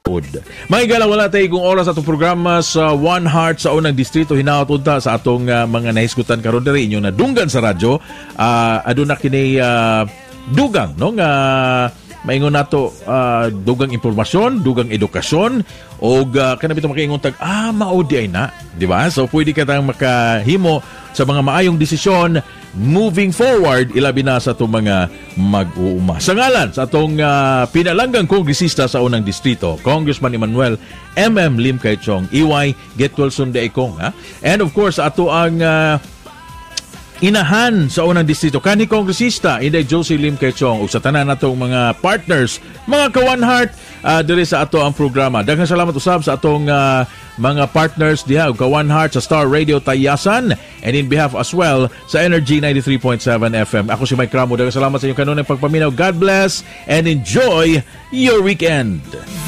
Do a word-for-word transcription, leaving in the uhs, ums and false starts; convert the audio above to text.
Mga igala, wala tayo kung oras atong programa sa One Heart sa unang distrito. Hinaot unta sa atong uh, mga nahisgutan karon diri inyong nadunggan sa radyo. Uh, aduna kini uh, dugang no nga maingon nato uh, dugang impormasyon, dugang edukasyon o uh, kanang bitaw makaingon tag ah mao di ay na, di ba? So pwede ka tang makahimo sa mga maayong desisyon moving forward, ilabi na sa itong mga mag-uuma. Sa ngalan, sa itong uh, pinalanggang kongresista sa unang distrito, Congressman Emmanuel M M Lim Kay Chong, E Y, get well soon day kong. Ha? And of course, ato ang uh, inahan sa unang distrito, kani kongresista, Inday Josie Lim Kay Chong, o sa tanan natong mga partners, mga ka-One Heart, uh, diri sa ato ang programa. Daghang salamat usab sa atong uh, mga partners diha ug ka-One Heart sa Star Radio Tayasan, and in behalf as well sa Energy ninety-three point seven F M. Ako si Mike Ramo. Daghang salamat sa inyong kanunay pagpaminaw. God bless and enjoy your weekend.